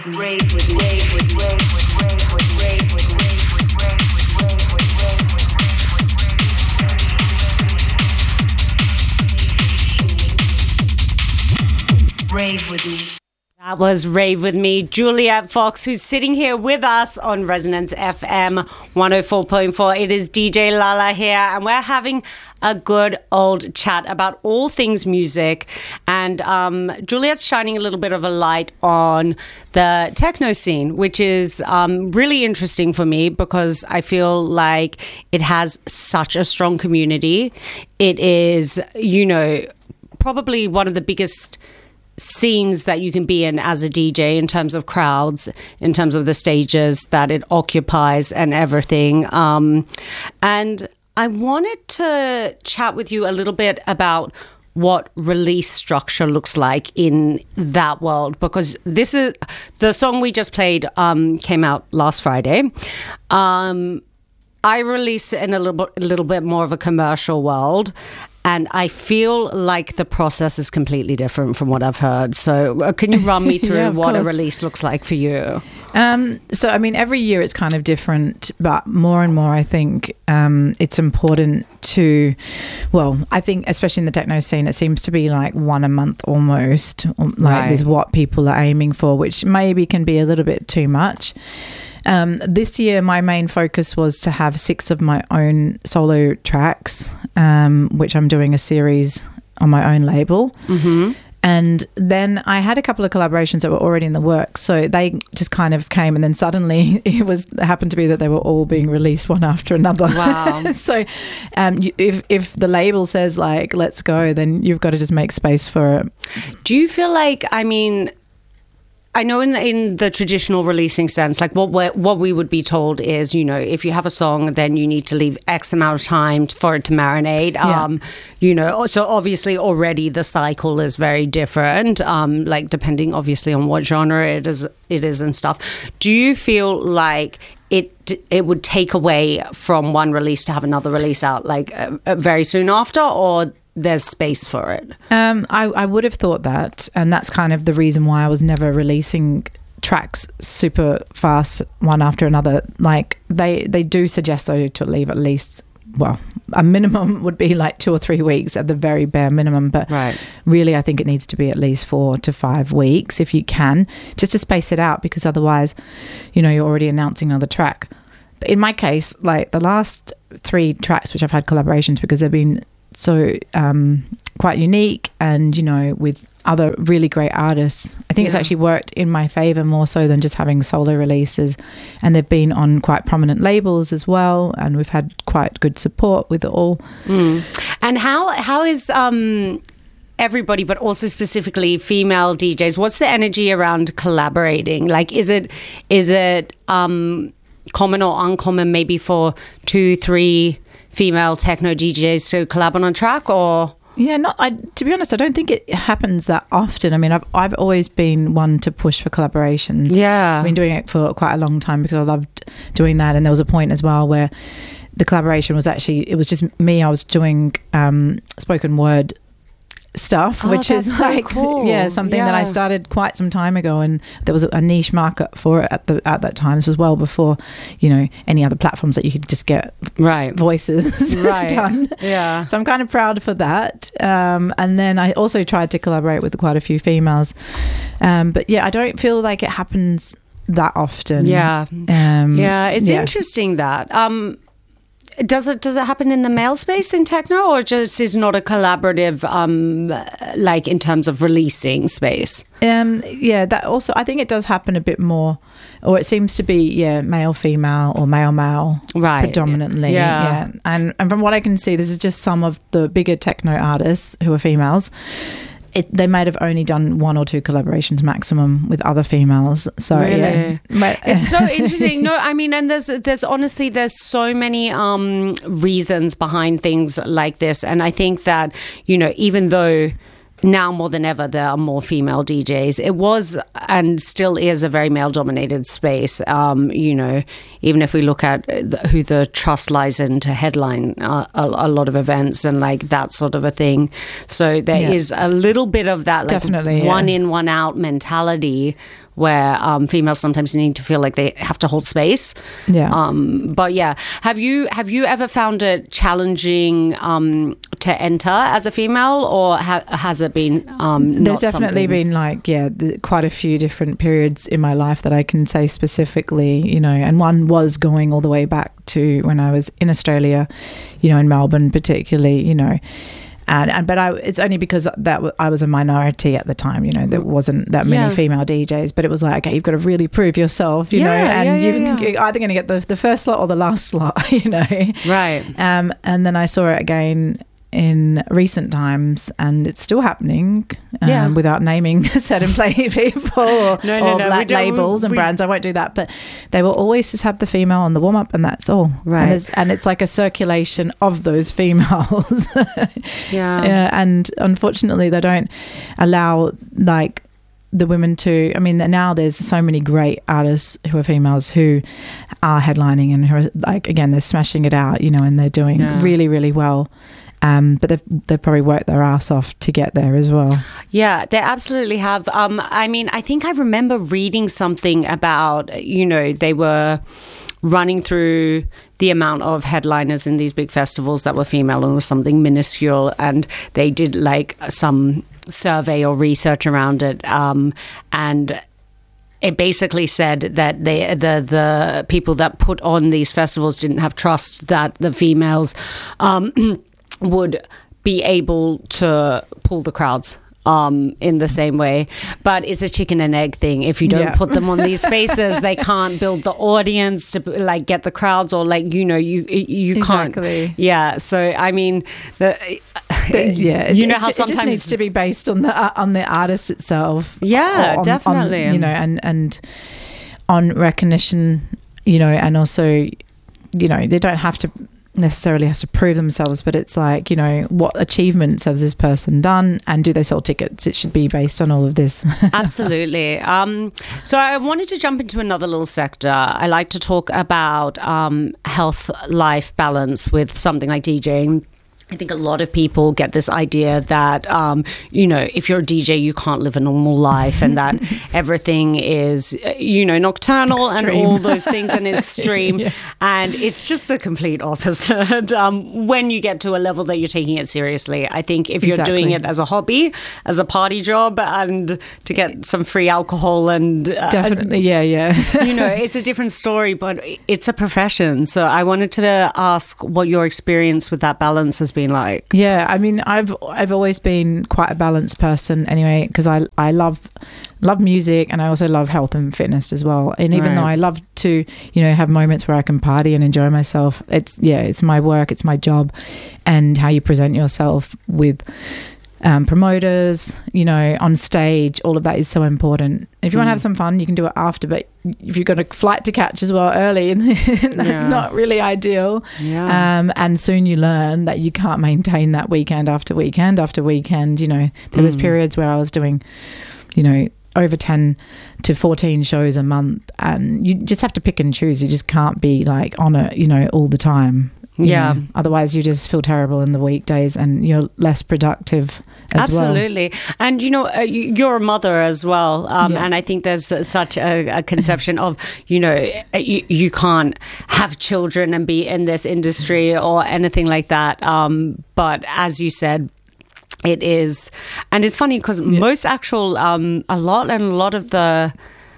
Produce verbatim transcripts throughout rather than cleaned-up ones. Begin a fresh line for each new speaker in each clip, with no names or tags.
Rave with rave with rave with rave with rave with rave with rave with rave with rave with rave with me.
That was Rave With Me, Juliet Fox, who's sitting here with us on Resonance F M one oh four point four. It is D J Lala here, and we're having a good old chat about all things music. And um, Juliet's shining a little bit of a light on the techno scene, which is um, really interesting for me because I feel like it has such a strong community. It is, you know, probably one of the biggest scenes that you can be in as a D J in terms of crowds, in terms of the stages that it occupies and everything. Um, and I wanted to chat with you a little bit about what release structure looks like in that world, because this is the song we just played um, came out last Friday. Um, I released it in a little bit, a little bit more of a commercial world. And I feel like the process is completely different from what I've heard. So uh, can you run me through
yeah,
what
course.
a release looks like for you?
Um, so, I mean, every year it's kind of different, but more and more I think um, it's important to, well, I think especially in the techno scene, it seems to be like one a month almost, like
Right.
is what people are aiming for, which maybe can be a little bit too much. Um, this year, my main focus was to have six of my own solo tracks, um, which I'm doing a series on my own label.
Mm-hmm.
And then I had a couple of collaborations that were already in the works. So they just kind of came, and then suddenly it was it happened to be that they were all being released one after another.
Wow.
So um, you, if, if the label says, like, let's go, then you've got to just make space for it.
Do you feel like, I mean, I know in the, in the traditional releasing sense, like what we what we would be told is, you know, if you have a song, then you need to leave X amount of time for it to marinate.
Yeah.
Um, you know, so obviously already the cycle is very different, um, like depending obviously on what genre it is, it is and stuff. Do you feel like it it would take away from one release to have another release out like uh, uh, very soon after, or there's space for it?
Um, I, I would have thought that, and that's kind of the reason why I was never releasing tracks super fast one after another. Like they, they do suggest though to leave at least, well, a minimum would be like two or three weeks at the very bare minimum, but
Right.
really I think it needs to be at least four to five weeks if you can, just to space it out, because otherwise, you know, you're already announcing another track. But in my case, like the last three tracks which I've had collaborations, because they've been so um, quite unique and, you know, with other really great artists, I think
Yeah.
it's actually worked in my favor more so than just having solo releases. And they've been on quite prominent labels as well, and we've had quite good support with it all.
Mm. And how how is um everybody, but also specifically female D Js, what's the energy around collaborating? Like, is it is it um common or uncommon maybe for two, three female techno D Js to collab on a track, or?
Yeah, not. I, to be honest, I don't think it happens that often. I mean, I've I've always been one to push for collaborations.
Yeah.
I've been doing it for quite a long time because I loved doing that. And there was a point as well where the collaboration was actually, it was just me. I was doing um, spoken word stuff,
Oh,
which
that's
is
so
like
cool.
yeah something that I
Yeah.
started quite some time ago, and there was a niche market for it at the at that time. This was well before, you know, any other platforms that you could just get
Right.
voices
Right.
done.
Yeah.
So I'm kind of proud for that. Um, and then I also tried to collaborate with quite a few females. Um, but yeah, I don't feel like it happens that often.
Yeah.
Um,
Yeah, it's
yeah.
interesting that. Um, does it does it happen in the male space in techno, or just is not a collaborative, um, like in terms of releasing space?
Um, yeah, that also, I think it does happen a bit more, or it seems to be, yeah, male, female, or male, male,
Right.
predominantly.
Yeah.
yeah. And, and from what I can see, this is just some of the bigger techno artists who are females. It, they might have only done one or two collaborations maximum with other females. So
Really?
yeah, but,
It's so interesting. No, I mean, and there's there's honestly there's so many um, reasons behind things like this, and I think that, you know, even though now more than ever there are more female D Js, it was and still is a very male dominated space. Um, you know, even if we look at the, who the trust lies in to headline uh, a, a lot of events and like that sort of a thing. So there
Yeah.
is a little bit of that, like,
Definitely, yeah.
one in, one out mentality, where um, females sometimes need to feel like they have to hold space.
Yeah.
Um, but yeah, have you have you ever found it challenging um, to enter as a female, or ha- has it been? Um, not
There's definitely
something-
been like yeah, the, quite a few different periods in my life that I can say specifically, you know, and one was going all the way back to when I was in Australia, you know, in Melbourne particularly, you know. And, and but I, it's only because that w- I was a minority at the time, you know, there wasn't that many
Yeah.
female D Js, but it was like, okay, you've got to really prove yourself, you
Yeah,
know, and
yeah, yeah,
you,
yeah.
you're either going to get the, the first slot or the last slot, you know.
Right.
Um, and then I saw it again in recent times, and it's still happening um,
Yeah.
without naming certain play people or,
No, no,
or
no, we
black
don't-
labels and
we-
brands. I won't do that, but they will always just have the female on the warm up, and that's all.
Right.
And it's, and it's like a circulation of those females.
Yeah.
Yeah, and unfortunately, they don't allow like the women to. I mean, now there's so many great artists who are females who are headlining and who are like, again, they're smashing it out, you know, and they're doing
Yeah.
really, really well. Um, but they've they've probably worked their ass off to get there as well.
Yeah, they absolutely have. Um, I mean, I think I remember reading something about, you know, they were running through the amount of headliners in these big festivals that were female, and it was something minuscule, and they did like some survey or research around it, um, and it basically said that they, the the people that put on these festivals didn't have trust that the females um, would be able to pull the crowds um, in the same way. But it's a chicken and egg thing. If you don't
Yeah.
put them on these spaces, they can't build the audience to like get the crowds, or like, you know, you you
Exactly.
can't. Yeah. So I mean, the,
The- yeah,
you know
it,
how
it just
sometimes
needs to be based on the uh, on the artist itself.
Yeah,
on- on,
definitely.
you know, and and on recognition, you know, and also, you know, they don't have to necessarily have to prove themselves, but it's like, you know, what achievements has this person done, and do they sell tickets? It should be based on all of this.
Absolutely. Um, so I wanted to jump into another little sector. I like to talk about um, health-life balance with something like DJing. I think a lot of people get this idea that, um, you know, if you're a D J, you can't live a normal life, and that everything is, uh, you know, nocturnal
Extreme.
and all those things and extreme.
Yeah.
And it's just the complete opposite um, when you get to a level that you're taking it seriously. I think if you're doing
Exactly.
it as a hobby, as a party job, and to get some free alcohol and, uh,
Definitely, yeah, yeah.
and, you know, it's a different story, but it's a profession. So I wanted to ask what your experience with that balance has been like.
Yeah, I mean, I've I've always been quite a balanced person anyway, because I I love love music, and I also love health and fitness as well. And even
Right.
though I love to, you know, have moments where I can party and enjoy myself, it's yeah, it's my work, it's my job, and how you present yourself with um, promoters, you know, on stage, all of that is so important. If you want to have some fun, you can do it after, but if you've got a flight to catch as well early, that's
Yeah.
not really ideal.
Yeah.
Um, and soon you learn that you can't maintain that weekend after weekend after weekend. You know, there was periods where I was doing, you know, over ten to fourteen shows a month, and you just have to pick and choose. You just can't be like on it, you know, all the time. you
Yeah.
know. Otherwise you just feel terrible in the weekdays, and you're less productive as well.
Absolutely. And, you know, uh, you- you're a mother as well. Um,
Yeah.
And I think there's uh, such a, a conception of, you know, uh, you, you can't have children and be in this industry or anything like that. Um, but as you said, it is. And it's funny because most actual, um, a lot and a lot of the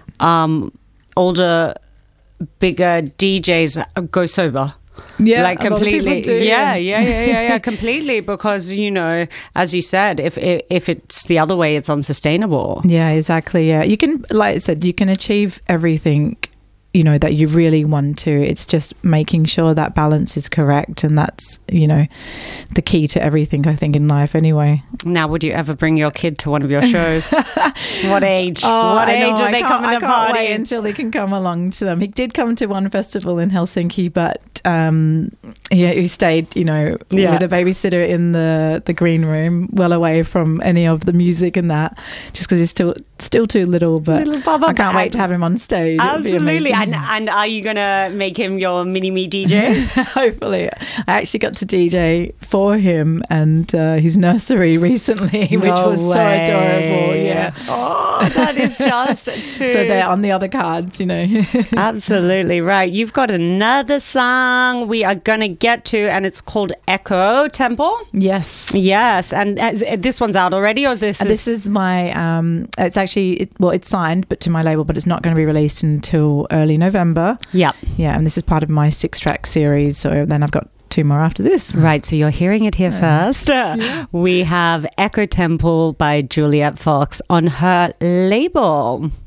um, older, bigger D Js go sober.
Yeah,
like
a lot of people
completely.
do,
yeah,
yeah.
yeah, yeah, yeah, yeah, completely. Because, you know, as you said, if if it's the other way, it's unsustainable.
Yeah, exactly. Yeah, you can, like I said, you can achieve everything, you know, that you really want to. It's just making sure that balance is correct, and that's, you know, the key to everything, I think, in life anyway.
Now, would you ever bring your kid to one of your shows? What age?
Oh,
what
I
age
know,
are
I
they
can't-
coming
I
to
can't
party?
wait until they can come along to them. He did come to one festival in Helsinki, but um, he, he stayed, you know,
Yeah.
with a babysitter in the, the green room, well away from any of the music and that, just because he's still still too little. But
Little Bubba
I can't
Bad.
wait to have him on stage. It'll be
Absolutely.
amazing.
And and are you gonna make him your mini me D J?
Hopefully. I actually got to D J for him and uh, his nursery recently, which
No
was
way.
so adorable. Yeah.
Oh, that is just too.
So they're on the other cards, you know.
Absolutely right. You've got another song we are going to get to, and it's called Echo Temple.
Yes.
Yes, and as, this one's out already, or this
And
is
this is my, um, it's actually, it, well, it's signed, but to my label, but it's not going to be released until early November.
Yep.
Yeah, and this is part of my six track series. So then I've got two more after this.
Right, so you're hearing it here first. We have Echo Temple by Juliet Fox on her label.